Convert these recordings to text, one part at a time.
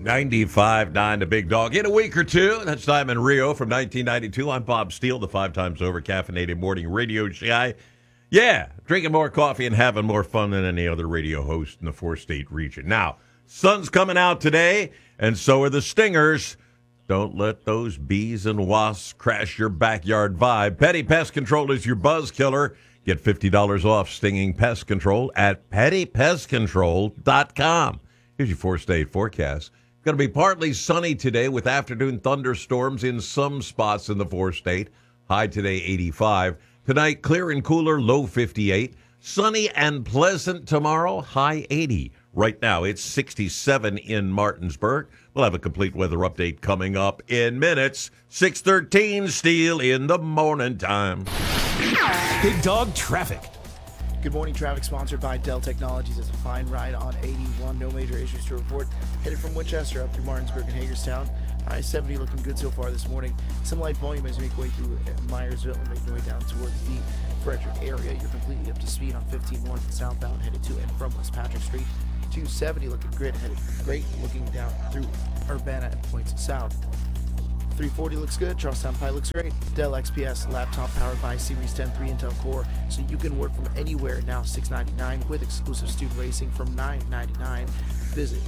95.9 The Big Dog. In a week or two, that's time in Rio from 1992. I'm Bob Steele, the 5 times over caffeinated morning radio guy. Yeah, drinking more coffee and having more fun than any other radio host in the 4-state region. Now, sun's coming out today, and so are the stingers. Don't let those bees and wasps crash your backyard vibe. Petty Pest Control is your buzz killer. Get $50 off stinging pest control at pettypestcontrol.com. Here's your 4-state forecast. Going to be partly sunny today with afternoon thunderstorms in some spots in the 4-state. High today 85. Tonight clear and cooler, low 58. Sunny and pleasant tomorrow, high 80. Right now it's 67 in Martinsburg. We'll have a complete weather update coming up in minutes. 6:13 Steele in the morning time. Big Dog Traffic. Good morning, traffic sponsored by Dell Technologies. It's a fine ride on 81. No major issues to report. Headed from Winchester up through Martinsburg and Hagerstown. I-70 looking good so far this morning. Some light volume as you make your way through Myersville and make your way down towards the Frederick area. You're completely up to speed on 15 north and southbound headed to and from West Patrick Street. 270 looking great looking down through Urbana and points south. 340 looks good. Charlestown Pi looks great. Dell XPS laptop powered by Series 10 3 Intel Core, so you can work from anywhere. Now $699 with exclusive student racing from $999. Visit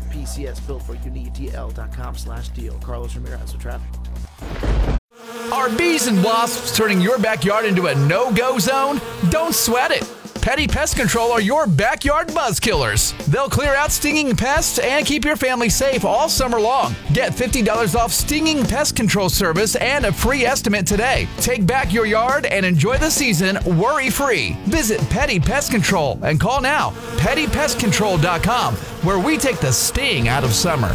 PCSbuiltforyounedl.com/deal. Carlos Ramirez with traffic. Are bees and wasps turning your backyard into a no-go zone? Don't sweat it. Petty Pest Control are your backyard buzz killers. They'll clear out stinging pests and keep your family safe all summer long. Get $50 off stinging pest control service and a free estimate today. Take back your yard and enjoy the season worry-free. Visit Petty Pest Control and call now. PettyPestControl.com, where we take the sting out of summer.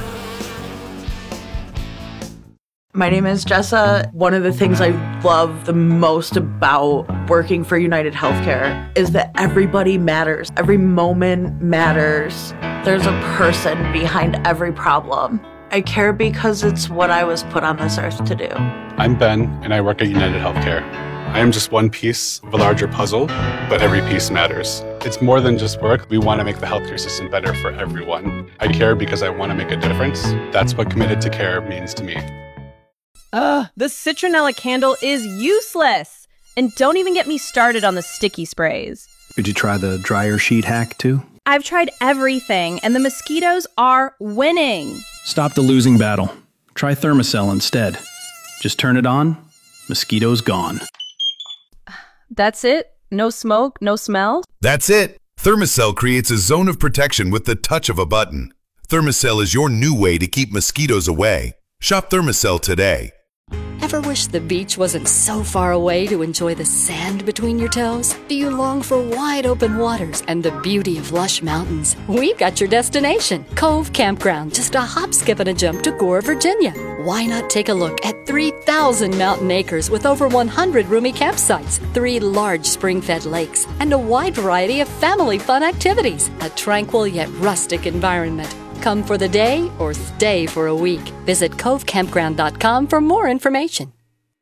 My name is Jessa. One of the things I love the most about working for United Healthcare is that everybody matters. Every moment matters. There's a person behind every problem. I care because it's what I was put on this earth to do. I'm Ben, and I work at United Healthcare. I am just one piece of a larger puzzle, but every piece matters. It's more than just work. We want to make the healthcare system better for everyone. I care because I want to make a difference. That's what committed to care means to me. The citronella candle is useless. And don't even get me started on the sticky sprays. Did you try the dryer sheet hack too? I've tried everything, and the mosquitoes are winning. Stop the losing battle. Try Thermacell instead. Just turn it on, mosquitoes gone. That's it? No smoke, no smell? That's it. Thermacell creates a zone of protection with the touch of a button. Thermacell is your new way to keep mosquitoes away. Shop Thermacell today. Ever wish the beach wasn't so far away to enjoy the sand between your toes? Do you long for wide open waters and the beauty of lush mountains? We've got your destination, Cove Campground, just a hop, skip, and a jump to Gore, Virginia. Why not take a look at 3,000 mountain acres with over 100 roomy campsites, 3 large spring-fed lakes, and a wide variety of family fun activities? A tranquil yet rustic environment. Come for the day or stay for a week. Visit covecampground.com for more information.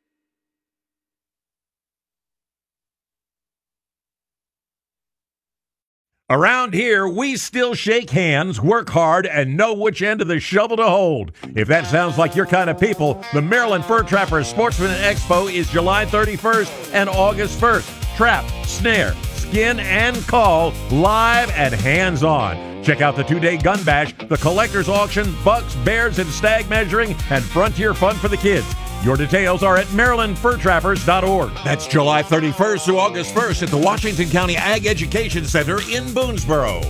Around here, we still shake hands, work hard, and know which end of the shovel to hold. If that sounds like your kind of people, the Maryland Fur Trappers Sportsman Expo is July 31st and August 1st. Trap, snare, skin, and call, live and hands-on. Check out the 2-day gun bash, the collector's auction, bucks, bears, and stag measuring, and frontier fun for the kids. Your details are at MarylandFurTrappers.org. That's July 31st through August 1st at the Washington County Ag Education Center in Boonesboro.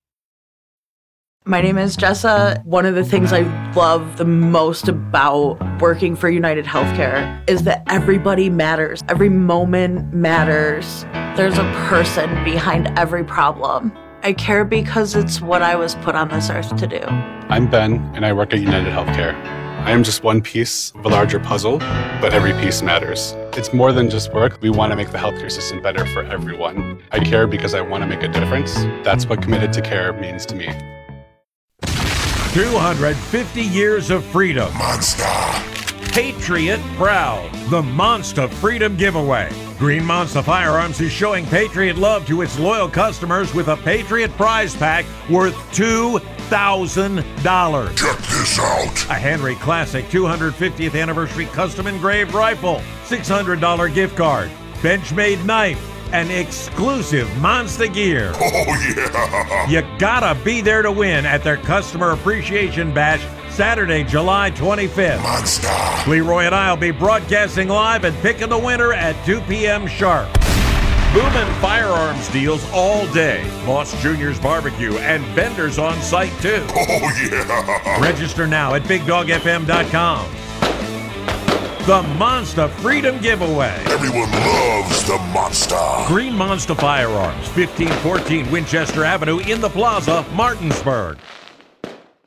My name is Jessa. One of the things I love the most about working for United Healthcare is that everybody matters. Every moment matters. There's a person behind every problem. I care because it's what I was put on this earth to do. I'm Ben, and I work at United Healthcare. I am just one piece of a larger puzzle, but every piece matters. It's more than just work. We want to make the healthcare system better for everyone. I care because I want to make a difference. That's what committed to care means to me. 250 years of freedom. Monster. Patriot Proud, the Monster Freedom Giveaway. Green Monster Firearms is showing Patriot love to its loyal customers with a Patriot prize pack worth $2,000. $1,000. Check this out. A Henry Classic 250th Anniversary Custom Engraved Rifle, $600 gift card, Benchmade knife, and exclusive Monster gear. Oh, yeah. You gotta be there to win at their Customer Appreciation Bash, Saturday, July 25th. Monster. Leroy and I will be broadcasting live and picking the winner at 2 p.m. sharp. Boomin' Firearms deals all day. Moss Jr.'s Barbecue and vendors on site too. Oh, yeah. Register now at BigDogFM.com. The Monster Freedom Giveaway. Everyone loves the Monster. Green Monster Firearms, 1514 Winchester Avenue in the Plaza, Martinsburg.